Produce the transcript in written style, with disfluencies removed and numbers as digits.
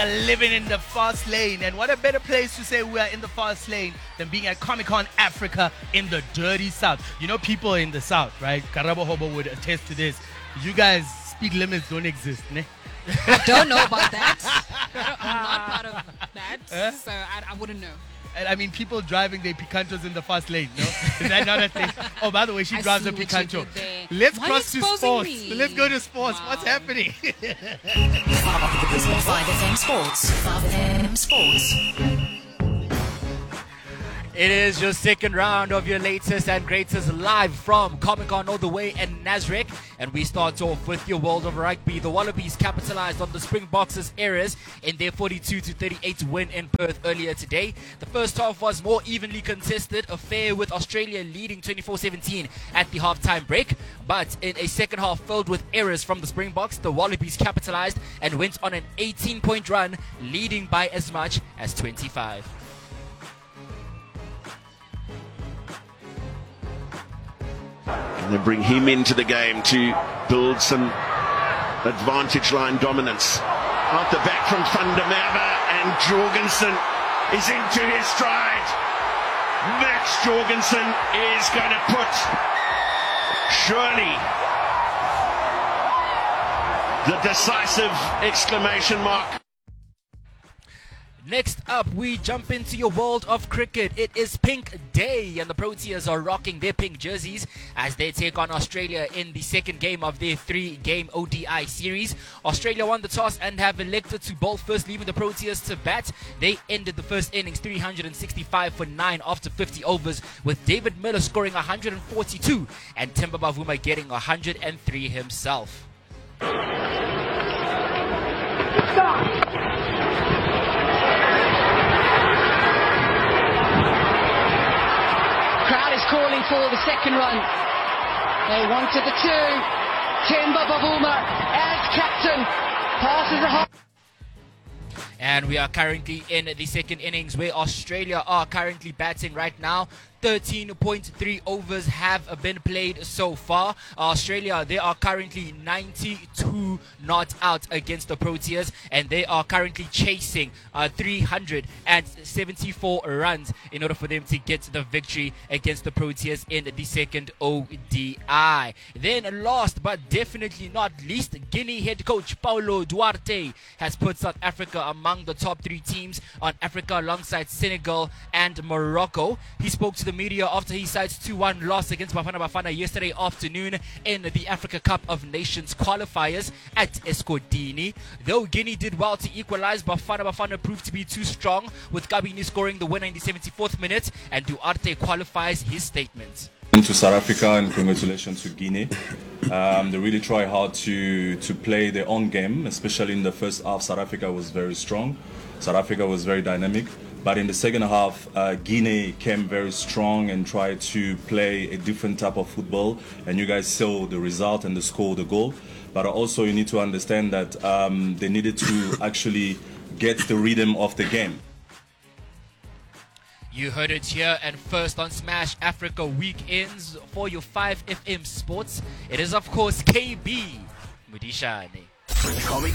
Living in the fast lane, and what a better place to say we are in the fast lane than being at Comic-Con Africa in the dirty south. You know, people in the south, right? Karabo Hobo would attest to this. You guys, speed limits don't exist, ne? I don't know about that. I'm not part of that, so I wouldn't know. And I mean, people driving their Picantos in the fast lane, no? Is that not a thing? Oh, by the way, she drives a Picanto. Let's cross to sports. Me? Let's go to sports. Wow. What's happening? 5FM Sports. 5FM Sports. It is your second round of your latest and greatest live from Comic-Con all the way in Nasrec. And we start off with your world of rugby. The Wallabies capitalized on the Springboks' errors in their 42-38 win in Perth earlier today. The first half was more evenly contested, a fair with Australia leading 24-17 at the halftime break. But in a second half filled with errors from the Springboks, the Wallabies capitalized and went on an 18-point run, leading by as much as 25. And then bring him into the game to build some advantage line dominance. Out the back from Van der Merwe, and Jorgensen is into his stride. Max Jorgensen is going to put surely the decisive exclamation mark. Next up, we jump into your world of cricket. It is Pink Day, and the Proteas are rocking their pink jerseys as they take on Australia in the second game of their 3-game ODI series. Australia won the toss and have elected to bowl first, leaving the Proteas to bat. They ended the first innings 365 for 9 after 50 overs, with David Miller scoring 142 and Timba Bavuma getting 103 himself. Calling for the second run. They wanted the two. Timba Bavuma as captain passes the home. And we are currently in the second innings where Australia are currently batting right now. 13.3 overs have been played so far. Australia, they are currently 92 not out against the Proteas, and they are currently chasing 374 runs in order for them to get the victory against the Proteas in the second ODI. Then last but definitely not least, Guinea head coach Paulo Duarte has put South Africa among the top 3 teams on Africa alongside Senegal and Morocco. He spoke to the media after his side's 2-1 loss against Bafana Bafana yesterday afternoon in the Africa Cup of Nations qualifiers at Eskodini. Though Guinea did well to equalize, Bafana Bafana proved to be too strong, with Kabini scoring the winner in the 74th minute, and Duarte qualifies his statement. To South Africa, and congratulations to Guinea. They really try hard to play their own game, especially in the first half. South Africa was very strong. South Africa was very dynamic. But in the second half, Guinea came very strong and tried to play a different type of football. And you guys saw the result and the score, the goal. But also you need to understand that they needed to actually get the rhythm of the game. You heard it here, and first on Smash Africa Weekends for your 5FM Sports. It is, of course, KB Mudishane.